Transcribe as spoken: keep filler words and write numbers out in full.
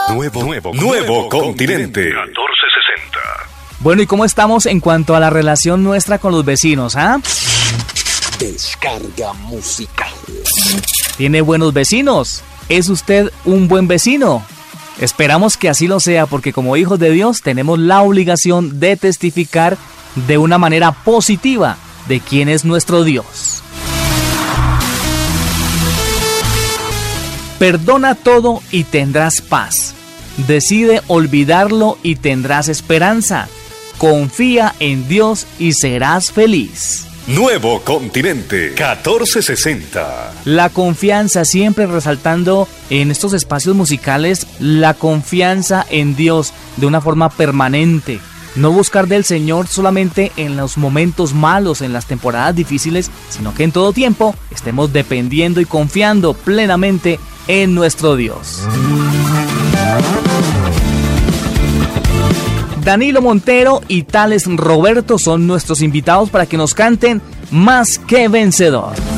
Nuevo, nuevo, nuevo continente. catorce sesenta. Bueno, ¿y cómo estamos en cuanto a la relación nuestra con los vecinos, ah? Descarga musical. ¿Tiene buenos vecinos? ¿Es usted un buen vecino? Esperamos que así lo sea, porque como hijos de Dios tenemos la obligación de testificar de una manera positiva de quién es nuestro Dios. Perdona todo y tendrás paz. Decide olvidarlo y tendrás esperanza. Confía en Dios y serás feliz. Nuevo continente catorce sesenta. La confianza, siempre resaltando en estos espacios musicales, la confianza en Dios de una forma permanente. No buscar del Señor solamente en los momentos malos, en las temporadas difíciles, sino que en todo tiempo estemos dependiendo y confiando plenamente en nuestro Dios. Danilo Montero y Tales Roberto son nuestros invitados para que nos canten Más que Vencedor.